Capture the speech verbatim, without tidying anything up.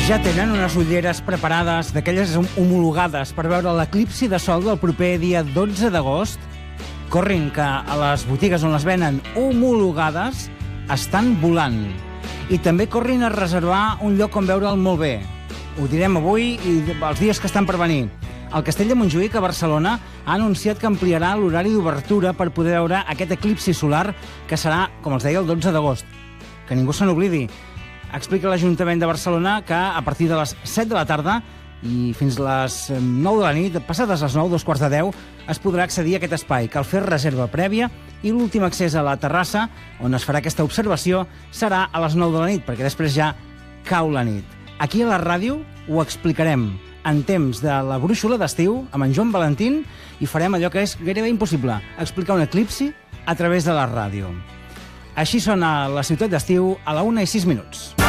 Ja tenen unes ulleres preparades, d'aquelles homologades, per veure l'eclipsi de sol del proper dia dotze d'agost? Corrin, que a les botigues on les venen homologades estan volant. I també corrin a reservar un lloc on veure'l molt bé. Ho direm avui i els dies que estan per venir. El Castell de Montjuïc, a Barcelona, ha anunciat que ampliarà l'horari d'obertura per poder veure aquest eclipsi solar que serà, com els deia, el dotze d'agost. Que ningú se n'oblidi. Explica l'Ajuntament de Barcelona que a partir de les set de la tarda i fins les nou de la nit, passades les nou, dos quarts de deu, es podrà accedir a aquest espai. Cal fer reserva prèvia i l'últim accés a la terrassa, on es farà aquesta observació, serà a les nou de la nit, perquè després ja cau la nit. Aquí a la ràdio ho explicarem en temps de la brúixola d'estiu amb en Joan Valentín i farem allò que és gairebé impossible, explicar un eclipsi a través de la ràdio. Així sona la ciutat d'estiu a la una i sis minuts.